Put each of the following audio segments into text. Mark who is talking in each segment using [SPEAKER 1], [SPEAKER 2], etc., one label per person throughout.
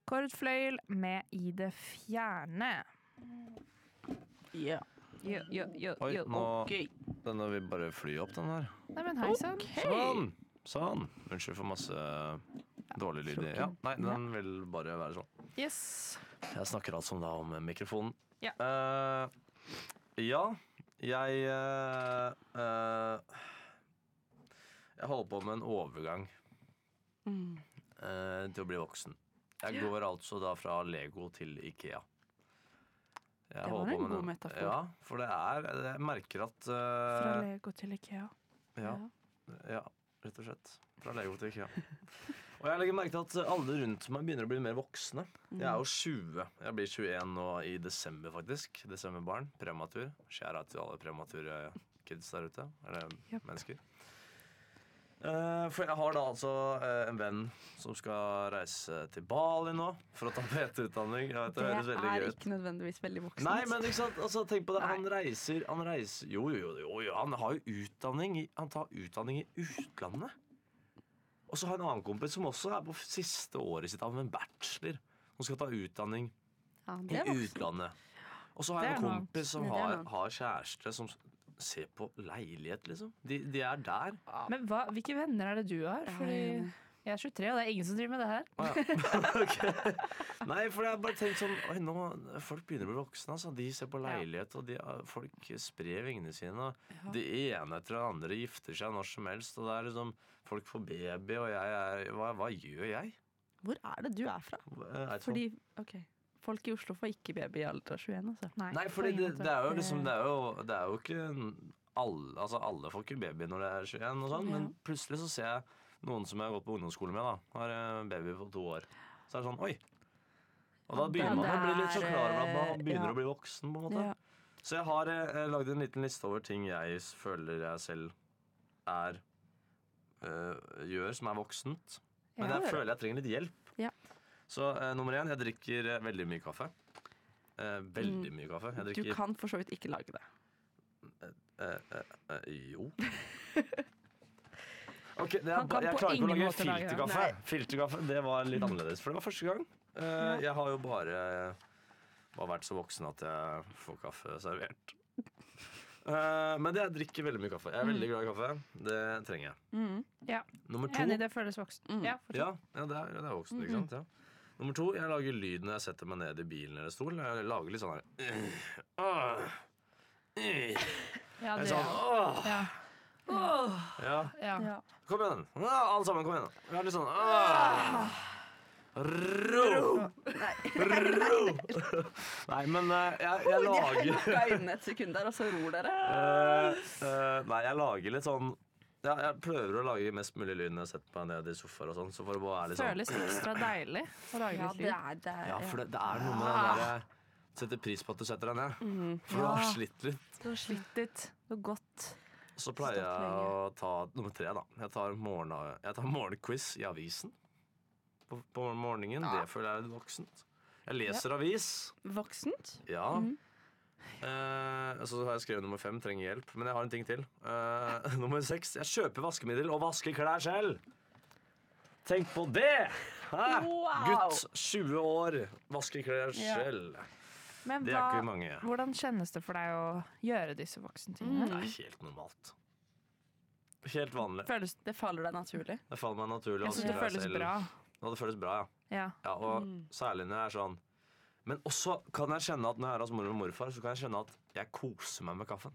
[SPEAKER 1] Kåret Fløyel med I det fjerne.
[SPEAKER 2] Ja.
[SPEAKER 3] Oi, nå den vil bare fly opp, den her.
[SPEAKER 1] Nei, men hei sann.
[SPEAKER 3] Sånn. Unnskyld for masse dårlig lyd. Ja, nei, den vil bare være sånn.
[SPEAKER 1] Yes.
[SPEAKER 3] Jeg snakker altså om mikrofonen.
[SPEAKER 1] Ja.
[SPEAKER 3] Ja, jeg holder på med en overgang til å bli voksen. Jeg går altså da fra Lego til Ikea.
[SPEAKER 2] Det var en god metafor.
[SPEAKER 3] Ja, for jeg merker at
[SPEAKER 1] Fra Lego til Ikea.
[SPEAKER 3] Ja, rett og slett. Fra Lego til Ikea. Og jeg legger merke til at alle rundt meg begynner å bli mer voksne. Jeg er jo 20. Jeg blir 21 nå i desember, faktisk. Desemberbarn. Prematur. Skjæra til alle premature kids der ute. Eller mennesker. For jeg har da altså en venn som skal reise til Bali nå for å ta PT-utdanning. Jeg vet, det høres veldig gøy ut.
[SPEAKER 2] Ikke nødvendigvis veldig voksen.
[SPEAKER 3] Nei, men ikke sant? Altså, tenk på det. Han reiser Jo, han har jo utdanning Han tar utdanning i utlandet. Og så har jeg en annen kompis som også er på siste året sitt av en bachelor. Hun skal ta utdanning i utlandet. Og så har jeg en kompis som har kjæreste som ser på leilighet, liksom. De er der.
[SPEAKER 1] Men hvilke venner er det du har? Fordi jeg er 23, og det er ingen som driver med det her.
[SPEAKER 3] Okay. Nei, for jeg har bare tenkt sånn nå, folk begynner å bli voksne, altså. De ser på leilighet, og folk sprer vingene sine. Og det ene etter det andre gifter seg når som helst. Og det er liksom, folk får baby, og hva gjør jeg?
[SPEAKER 2] Hvor er det du er fra? Fordi, folk i Oslo får ikke baby i alder av 21, altså.
[SPEAKER 3] Nei, fordi det er jo liksom det er jo ikke alle, altså alle får ikke baby når det er 21 og sånn, men plutselig så ser jeg noen som jeg har gått på ungdomsskole med da, har baby på 2 år. Så er det sånn, oi. Og da begynner man å bli litt så klar over at man begynner å bli voksen på en måte. Så jeg har laget en liten liste over ting jeg føler jeg selv gjør som er voksent. Men jeg føler jeg trenger litt hjelp.
[SPEAKER 2] Ja.
[SPEAKER 3] Så nummer 1, jeg drikker veldig mye kaffe. Veldig mye kaffe.
[SPEAKER 2] Du kan for så vidt ikke lage det.
[SPEAKER 3] Jo. Ok, jeg klarer ikke å lage filterkaffe. Filterkaffe, det var litt annerledes, for det var første gang. Jeg har jo bare vært så voksen at jeg får kaffe servert. Men jeg drikker veldig mye kaffe. Jeg er veldig glad i kaffe. Det trenger jeg.
[SPEAKER 1] Ja.
[SPEAKER 3] Nummer 2.
[SPEAKER 1] Enig, det føles voksen.
[SPEAKER 3] Ja, det er voksen, ikke sant? Ja. Nummer 2, jeg lager lyd når jeg setter meg ned i bilen eller stol. Jeg lager litt sånn her.
[SPEAKER 1] Ja, det
[SPEAKER 3] sånn, ja. Kom igjen. Alle sammen, kom igjen. Jeg er litt sånn ro. Nei, men jeg lager
[SPEAKER 2] Jeg lukka inn et sekund der, og så ror dere.
[SPEAKER 3] Nei, jeg lager litt sånn jeg prøver å lage mest mulig lyd når jeg setter meg ned i sofaer og sånn. Så for å være litt sånn.
[SPEAKER 1] Føles ekstra deilig å lage litt lyd.
[SPEAKER 3] Ja, for det er noe med den der setter pris på at du setter deg ned. For du har slitt litt.
[SPEAKER 1] Du har slitt litt. Det er godt.
[SPEAKER 3] Så pleier jeg å ta nummer 3 da. Jeg tar morgenquiz i avisen på morgenen. Det føler jeg er litt voksent. Jeg leser avis.
[SPEAKER 2] Voksent?
[SPEAKER 3] Ja. Så har jeg skrevet nummer 5, trenger hjelp. Men jeg har en ting til. Nummer 6, jeg kjøper vaskemiddel og vasker klær selv. Tenk på det! Gutt, 20 år, vasker klær selv.
[SPEAKER 1] Men
[SPEAKER 3] det er ikke mange.
[SPEAKER 1] Hvordan kjennes det for deg å gjøre disse voksentingene?
[SPEAKER 3] Det er helt normalt. Helt vanlig.
[SPEAKER 2] Det faller deg naturlig?
[SPEAKER 3] Det faller meg naturlig.
[SPEAKER 1] Jeg synes det føles bra.
[SPEAKER 3] Ja, det føles bra, ja. Og særlig når jeg er sånn. Men også kan jeg kjenne at når jeg er hos mor og morfar, så kan jeg kjenne at jeg koser meg med kaffen.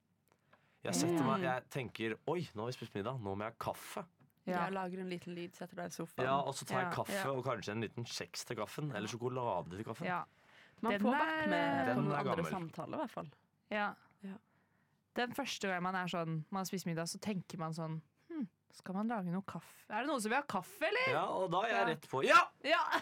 [SPEAKER 3] Jeg tenker, oi, nå har vi spist middag, nå må jeg ha kaffe.
[SPEAKER 2] Jeg lager en liten lyd, setter deg i sofaen.
[SPEAKER 3] Ja, og så tar jeg kaffe og kanskje en liten kjeks til kaffen, eller sjokolade til kaffen.
[SPEAKER 1] Ja.
[SPEAKER 2] Man får vært med på noen andre samtaler i hvert fall.
[SPEAKER 1] Ja. Den første gang man er sånn, man spiser middag, så tenker man sånn, skal man lage noe kaffe? Er det noen som vil ha kaffe, eller?
[SPEAKER 3] Ja, og da er jeg rett på, ja!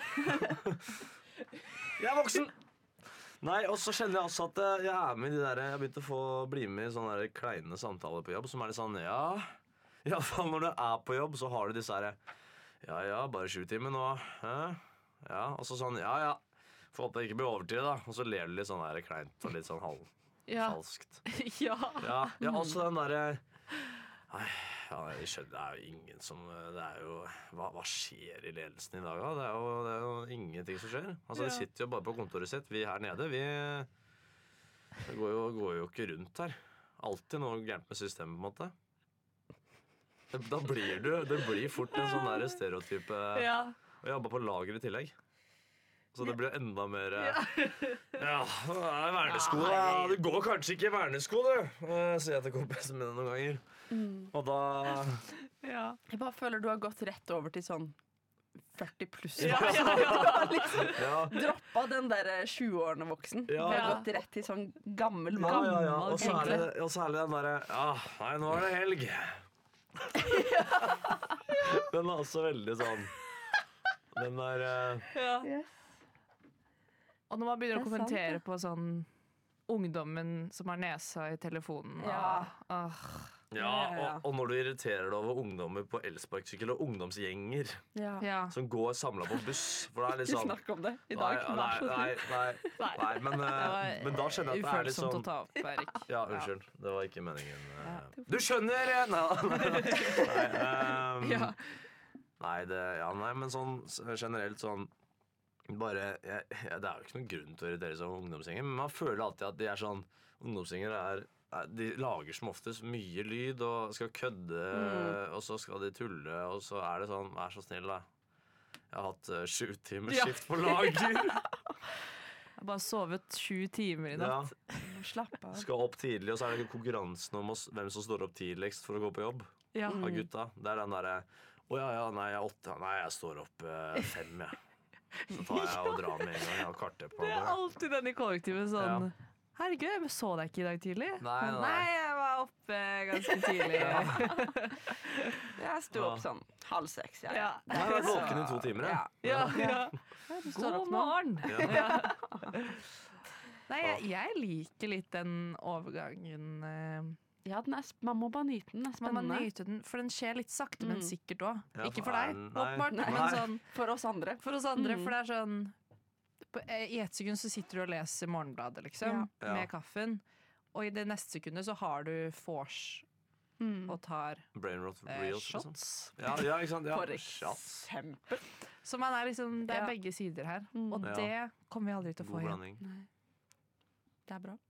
[SPEAKER 3] Jeg er voksen! Nei, og så kjenner jeg også at jeg er med i de der. Jeg har begynt å bli med i sånne der kleine samtaler på jobb, som er litt sånn, i hvert fall når du er på jobb, så har du disse her, bare 7 timer nå, og så sånn, får håpe det ikke blir overtid da, og så ler du litt sånn der kleint og litt sånn halvfalskt. Og så den der, Jeg skjønner, det er jo ingen som det er jo, hva skjer i ledelsen i dag, da? Det er jo ingenting som skjer. Altså, De sitter jo bare på kontoret sitt. Vi her nede, det går jo ikke rundt her. Alltid noe gærent med systemet, på en måte. Da blir det blir fort en sånn der stereotype. Og jeg jobber på lager i tillegg. Så det blir enda mer vernesko, da. Du går kanskje ikke i vernesko, du, sier jeg til kompisene mine noen ganger. Og da
[SPEAKER 2] Jeg bare føler du har gått rett over til sånn 40 pluss. Liksom. Droppa den der 20-årene voksen. Du har gått rett til sånn gammel mann.
[SPEAKER 3] Og særlig den derre nei, nå er det helg. Den er også veldig sånn. Den der
[SPEAKER 1] Og når man begynner å kommentere på sånn ungdommen som har nesa i telefonen
[SPEAKER 3] og når du irriterer deg over ungdommer på elsparkesykkel og ungdomsgjenger som går samlet på buss. For det er litt sånn
[SPEAKER 2] Snakk om det i dag.
[SPEAKER 3] Nei, men da skjønner jeg at det er litt sånn
[SPEAKER 1] ufølsomt å ta opp, Erik.
[SPEAKER 3] Ja, unnskyld. Det var ikke meningen. Du skjønner! Nei, men sånn generelt sånn bare, det er jo ikke noen grunn til å irritere seg over ungdomsgjenger, men man føler alltid at de er sånn ungdomsgjenger de lager som oftest mye lyd og skal kødde, og så skal de tulle, og så er det sånn, vær så snill da. Jeg har hatt 7 timers skift på lager.
[SPEAKER 1] Jeg har bare sovet 7 timer i natt.
[SPEAKER 2] Slapp av.
[SPEAKER 3] Skal opp tidlig, og så er det konkurransen om hvem som står opp tidligst for å gå på jobb. Av gutta. Det er den derre nei, jeg er 8. Nei, jeg står opp 5, jeg. Så tar jeg og drar med en gang. Jeg har kartet på
[SPEAKER 1] det. Det er alltid den i kollektivet sånn herregud, jeg så deg ikke i dag tidlig. Nei, jeg var oppe ganske tidlig.
[SPEAKER 2] Jeg sto opp sånn 5:30.
[SPEAKER 3] Jeg har vært våken i 2 timer.
[SPEAKER 1] God morgen. Nei, jeg liker litt den overgangen.
[SPEAKER 2] Man må bare nyte den. Det er spennende.
[SPEAKER 1] Man må nyte den, for den skjer litt sakte, men sikkert også. Ikke for deg, åpenbart, men sånn
[SPEAKER 2] for oss andre.
[SPEAKER 1] For det er sånn i ett sekund så sitter du og leser Morgenbladet, liksom, med kaffen, og i det neste sekundet så har du vors og tar shots.
[SPEAKER 3] Ikke sant?
[SPEAKER 2] For eksempel.
[SPEAKER 1] Så man er liksom, det er begge sider her, og det kommer vi aldri til å få igjen.
[SPEAKER 2] Det er bra.